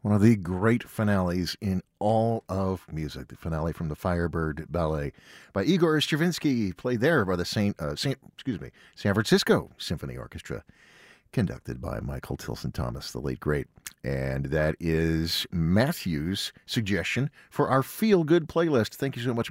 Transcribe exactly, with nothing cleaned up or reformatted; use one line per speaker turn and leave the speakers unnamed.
One of the great finales in all of music, the finale from the Firebird Ballet by Igor Stravinsky, played there by the Saint, uh, Saint, excuse me, San Francisco Symphony Orchestra, conducted by Michael Tilson Thomas, the late great. And that is Matthew's suggestion for our feel-good playlist. Thank you so much,